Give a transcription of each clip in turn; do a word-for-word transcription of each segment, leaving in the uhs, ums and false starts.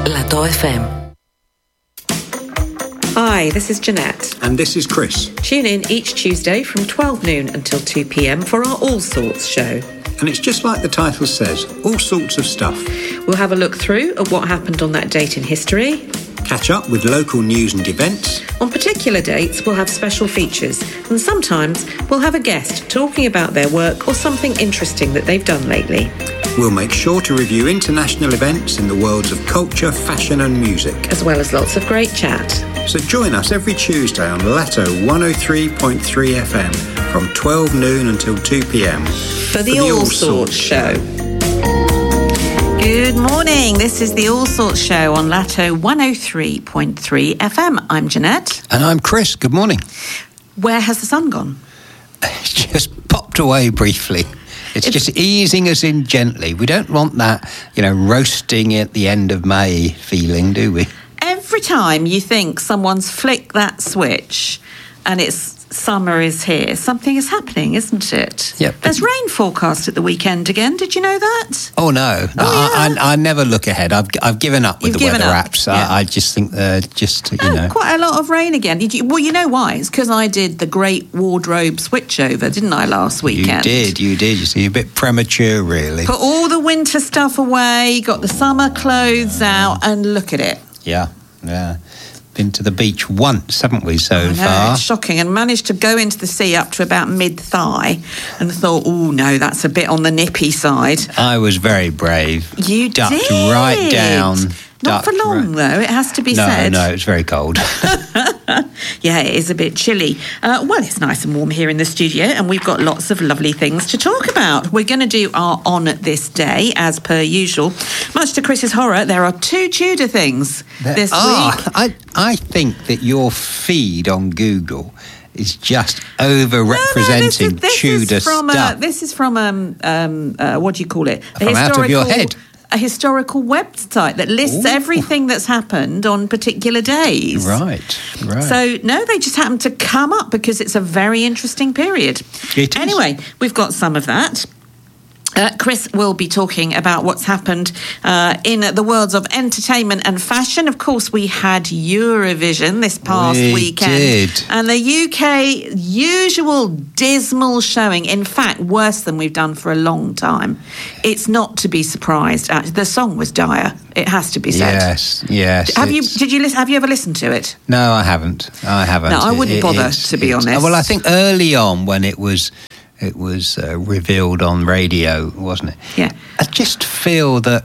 Lato F M. Hi, this is Jeanette. And this is Chris. Tune in each Tuesday from twelve noon until two p.m. for our All Sorts show. And it's just like the title says, all sorts of stuff. We'll have a look through at what happened on that date in history. Catch up with local news and events. On particular dates, we'll have special features. And sometimes we'll have a guest talking about their work or something interesting that they've done lately. We'll make sure to review international events in the worlds of culture, fashion and music. As well as lots of great chat. So join us every Tuesday on Lato one oh three point three F M from twelve noon until two p.m. For the, for the All, All Sorts show. Good morning. This is the All Sorts show on Lato one oh three point three F M. I'm Jeanette. And I'm Chris. Good morning. Where has the sun gone? It's just popped away briefly. It's, it's just easing us in gently. We don't want that, you know, roasting at the end of May feeling, do we? Every time you think someone's flicked that switch and it's summer is here, something is happening, isn't it? Yep. There's rain forecast at the weekend again. Did you know that? Oh, no. no oh, I, yeah. I, I never look ahead. I've I've given up with You've the weather up. apps. Yeah. I, I just think they're just, you oh, know. Quite a lot of rain again. Did you, well, you know why? It's because I did the great wardrobe switchover, didn't I, last weekend? You did, you did. You see, a bit premature, really. Put all the winter stuff away, got the summer clothes out, and look at it. Yeah, yeah. Been to the beach once, haven't we, so I know, far? It's shocking. And managed to go into the sea up to about mid-thigh and thought, oh, no, that's a bit on the nippy side. I was very brave. You Ducked did? right down. Not for long, right. though, it has to be no, said. No, no, it's very cold. Yeah, it is a bit chilly. Uh, well, it's nice and warm here in the studio, and we've got lots of lovely things to talk about. We're going to do our On This Day, as per usual. Much to Chris's horror, there are two Tudor things there this are. week. I, I think that your feed on Google is just over-representing no, no, this is, this Tudor is from, stuff. Uh, this is from, um, um, uh, what do you call it? From out of your head. A historical website that lists Ooh. everything that's happened on particular days. Right, right. So, no, they just happen to come up because it's a very interesting period. It is. Anyway, we've got some of that. Uh, Chris will be talking about what's happened uh, in the worlds of entertainment and fashion. Of course, we had Eurovision this past we weekend. Did. And the U K, usual dismal showing. In fact, worse than we've done for a long time. It's not to be surprised at. The song was dire. It has to be said. Yes, yes. Have you? Did you? Have you ever listened to it? No, I haven't. I haven't. No, I wouldn't it, bother, it's, to be it's, honest. Well, I think early on when it was... It was uh, revealed on radio, wasn't it? Yeah. I just feel that,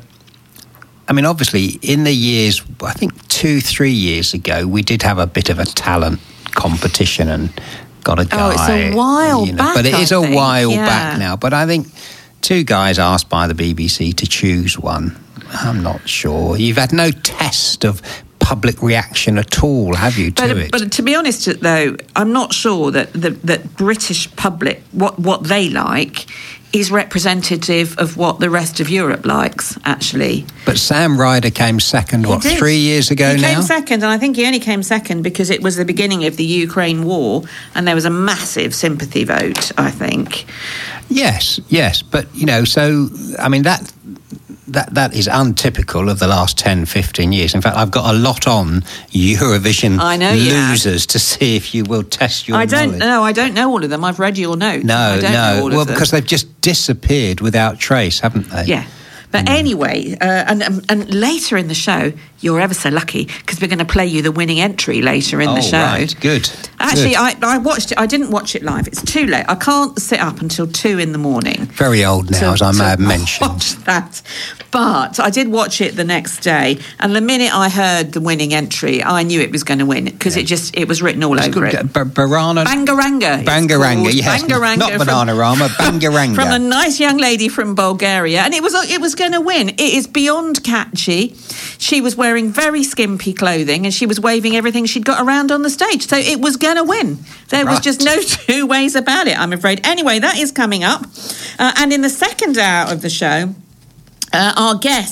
I mean, obviously, in the years, I think two, three years ago, we did have a bit of a talent competition and got a guy. Oh, it's a while you know, back, But it is I a think. while yeah. back now. But I think two guys asked by the B B C to choose one. I'm not sure. You've had no test of public reaction at all, have you, to but, it? But to be honest, though, I'm not sure that the that British public, what, what they like, is representative of what the rest of Europe likes, actually. But Sam Ryder came second, He what, did. three years ago he now? He came second, and I think he only came second because it was the beginning of the Ukraine war, and there was a massive sympathy vote, I think. Yes, yes. But, you know, so, I mean, that... That that is untypical of the last ten, fifteen years. In fact, I've got a lot on Eurovision I know losers to see if you will test your I don't knowledge. know. I don't know all of them. I've read your notes. No, I don't no. know all well, of them. because they've just disappeared without trace, haven't they? Yeah. But mm. anyway, uh, and, and and later in the show, you're ever so lucky because we're going to play you the winning entry later in oh, the show. Right, good. Actually, good. I, I watched it. I didn't watch it live. It's too late. I can't sit up until two in the morning. Very old now, to, as I may to have mentioned. Watch that. But I did watch it the next day, and the minute I heard the winning entry, I knew it was going to win because yeah. it just it was written all it's over good. it. B- Bangaranga. Bangaranga. Bangaranga. Yes. Bangaranga. Not Bananarama. Bangaranga. From a nice young lady from Bulgaria, and it was it was going to win. It is beyond catchy. She was wearing very skimpy clothing, and she was waving everything she'd got around on the stage, so it was going to win. There right. was just no two ways about it, I'm afraid. Anyway, that is coming up, uh, and in the second hour of the show, uh, our guest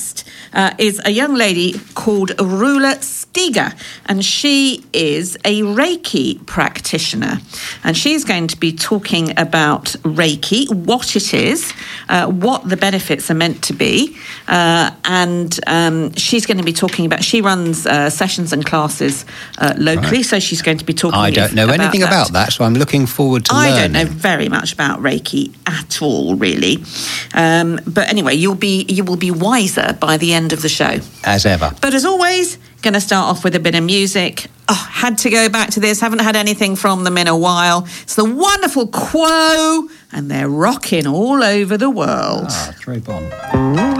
uh, is a young lady called Rula Stiga, and she is a Reiki practitioner. And she's going to be talking about Reiki, what it is, uh, what the benefits are meant to be, uh, and um, she's going to be talking about, she runs uh, sessions and classes uh, locally, right. so she's going to be talking I don't know about anything that. about that, so I'm looking forward to I learning. I don't know very much about Reiki at all, really. Um, but anyway, you'll be you will be wiser by the end of the show. As ever. But as always, going to start off with a bit of music. Oh, had to go back to this. Haven't had anything from them in a while. It's the wonderful Quo, and they're rocking all over the world. Ah, Troy Bond.